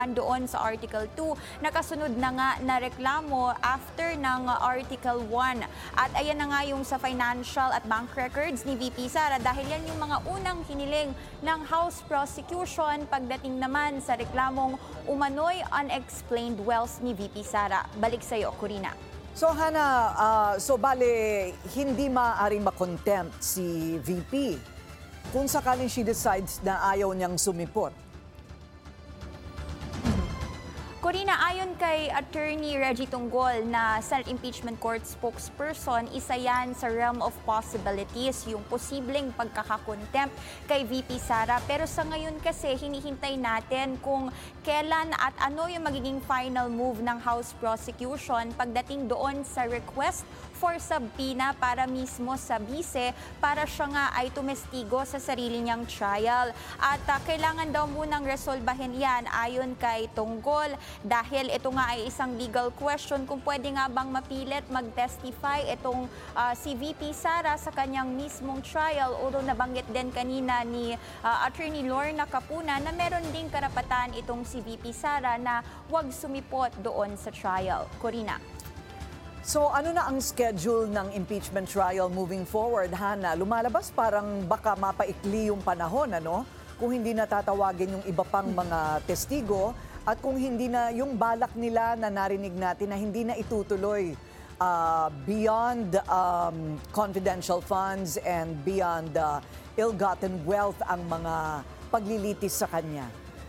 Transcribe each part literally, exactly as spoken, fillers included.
doon sa Article two, nakasunod na nga na reklamo after ng Article one. At ayan na nga yung sa financial at bank records ni V P Sara dahil yan yung mga unang hiniling ng House Prosecution pagdating naman sa reklamong umano'y unexplained wealth ni V P Sara. Balik sa iyo, Corina. So Hana, uh, so bale, hindi maaaring makontempt si V P kung sakaling she decides na ayaw niyang sumipot. Corina, ayon kay Attorney Reggie Tunggol na Senate Impeachment Court spokesperson, isa yan sa realm of possibilities, yung posibleng pagkakakontempt kay V P Sara. Pero sa ngayon kasi, hinihintay natin kung kailan at ano yung magiging final move ng House Prosecution pagdating doon sa request for subpoena para mismo sa bise para siya nga ay tumestigo sa sarili niyang trial. At uh, kailangan daw munang resolbahin yan ayon kay Tunggol dahil ito nga ay isang legal question kung pwede nga bang mapilit mag-testify itong uh, si V P Sara sa kanyang mismong trial. Although nabanggit din kanina ni uh, Attorney Lorna Capuna na meron ding karapatan itong si V P Sara na huwag sumipot doon sa trial. Corina. So ano na ang schedule ng impeachment trial moving forward, Hana? Lumalabas parang baka mapaikli yung panahon, ano? Kung hindi natatawagin yung iba pang mga testigo at kung hindi na yung balak nila na narinig natin na hindi na itutuloy uh, beyond um, confidential funds and beyond uh, ill-gotten wealth ang mga paglilitis sa kanya.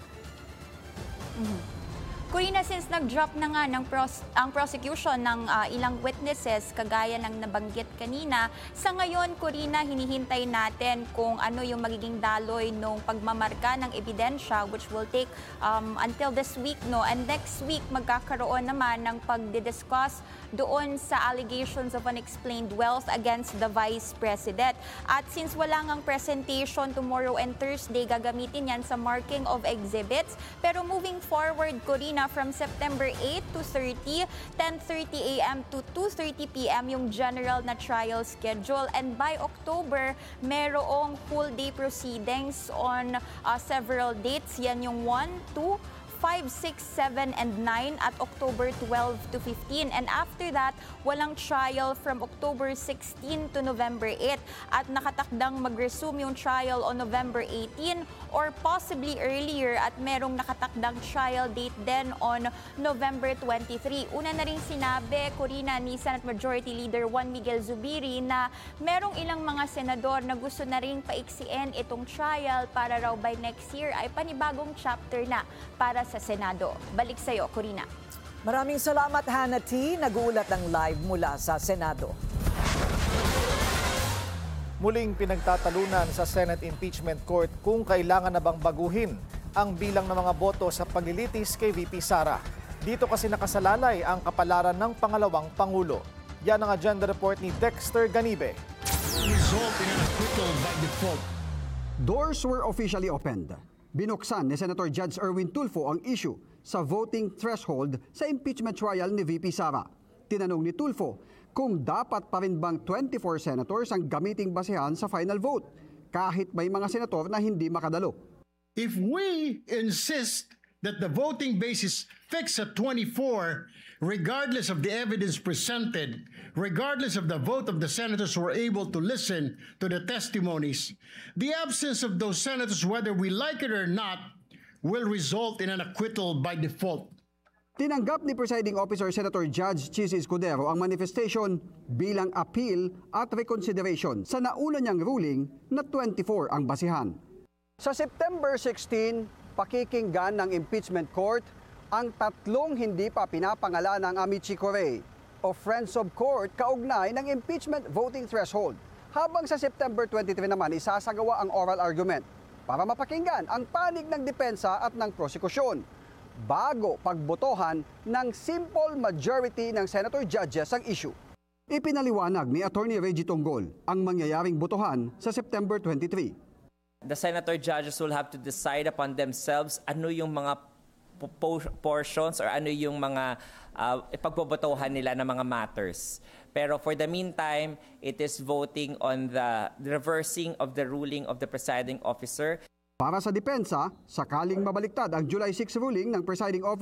Mm-hmm. Corina, since nag-drop na nga ng pros- ang prosecution ng uh, ilang witnesses, kagaya ng nabanggit kanina, sa ngayon, Corina, hinihintay natin kung ano yung magiging daloy ng pagmamarka ng ebidensya, which will take um, until this week, no? And next week, magkakaroon naman ng pagdidiscuss doon sa allegations of unexplained wealth against the Vice President. At since wala ngang presentation tomorrow and Thursday, gagamitin yan sa marking of exhibits. Pero moving forward, Corina, from September eighth to thirty, ten thirty a m to two thirty p m yung general na trial schedule. And by October, merong full day proceedings on uh, several dates. Yan yung one, two, five, six, seven, and nine at October twelve to fifteen. And after that, walang trial from October sixteen to November eighth. At nakatakdang mag-resume yung trial on November eighteen or possibly earlier at merong nakatakdang trial date then on November twenty-three. Una na rin sinabi, Corina, ni Senate Majority Leader Juan Miguel Zubiri na merong ilang mga senador na gusto na rin paiksiin itong trial para raw by next year ay panibagong chapter na para sa Senado. Balik sa iyo, Corina. Maraming salamat, Hana T. Nag-uulat ng live mula sa Senado. Muling pinagtatalunan sa Senate Impeachment Court kung kailangan na bang baguhin ang bilang ng mga boto sa paglilitis kay V P Sara. Dito kasi nakasalalay ang kapalaran ng pangalawang Pangulo. Yan ang agenda report ni Dexter Ganibe. Result in an acquittal by default. Doors were officially opened. Binuksan ni Senator Judge Erwin Tulfo ang issue sa voting threshold sa impeachment trial ni V P Sara. Tinanong ni Tulfo kung dapat pa rin bang twenty-four senators ang gamiting basehan sa final vote kahit may mga senator na hindi makadalo. If we insist that the voting base is fixed at twenty-four, regardless of the evidence presented, regardless of the vote of the senators who were able to listen to the testimonies, the absence of those senators, whether we like it or not, will result in an acquittal by default. Tinanggap ni Presiding Officer Senator Judge Chis Escudero ang manifestation bilang appeal at reconsideration sa nauna niyang ruling na twenty-four ang basihan. Sa September sixteen, pakikinggan ng impeachment court ang tatlong hindi pa pinapangalan ng Amici Curiae o Friends of Court kaugnay ng impeachment voting threshold. Habang sa September twenty-three naman isasagawa ang oral argument para mapakinggan ang panig ng depensa at ng prosekusyon bago pagbotohan ng simple majority ng senator judges ang issue. Ipinaliwanag ni Attorney Reggie Tunggol ang mangyayaring botohan sa September twenty-three. The senator judges will have to decide upon themselves ano yung mga portions or ano yung mga uh, ipagbobotohan nila ng mga matters. Pero for the meantime, it is voting on the reversing of the ruling of the presiding officer. Para sa depensa, sakaling mabaliktad ang July six ruling ng presiding officer